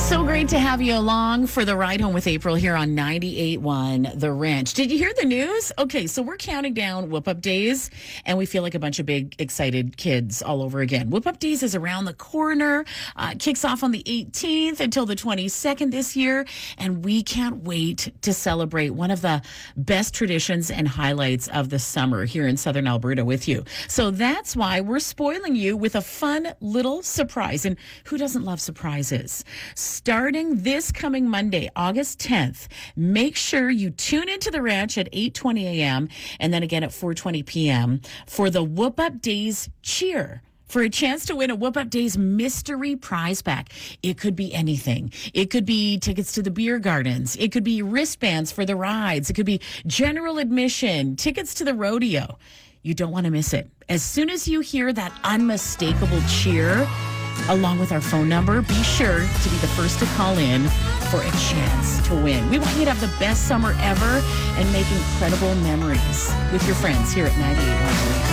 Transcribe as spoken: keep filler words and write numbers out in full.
So great to have you along for the ride home with April here on ninety-eight point one The Wrench. Did you hear the news? Okay, so we're counting down Whoop Up Days, and we feel like a bunch of big, excited kids all over again. Whoop Up Days is around the corner. Uh, it kicks off on the eighteenth until the twenty-second this year, and we can't wait to celebrate one of the best traditions and highlights of the summer here in Southern Alberta with you. So that's why we're spoiling you with a fun little surprise. And who doesn't love surprises? Starting this coming Monday, August tenth, make sure you tune into the ranch at eight twenty a.m. and then again at four twenty p.m. for the Whoop Up Days cheer, for a chance to win a Whoop Up Days mystery prize pack. It could be anything. It could be tickets to the beer gardens. It could be wristbands for the rides. It could be general admission, tickets to the rodeo. You don't want to miss it. As soon as you hear that unmistakable cheer, along with our phone number, be sure to be the first to call in for a chance to win. We want you to have the best summer ever and make incredible memories with your friends here at ninety-eight point one.